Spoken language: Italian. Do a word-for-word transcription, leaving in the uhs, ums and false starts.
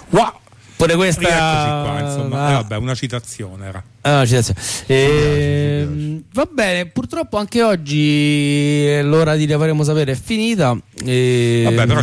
Wow. Pure questa Rieccoci qua, insomma. ah. Eh, vabbè, una citazione era. Ah, citazione. E, va bene, purtroppo anche oggi l'ora di Ne Faremo Sapere è finita. E, vabbè, però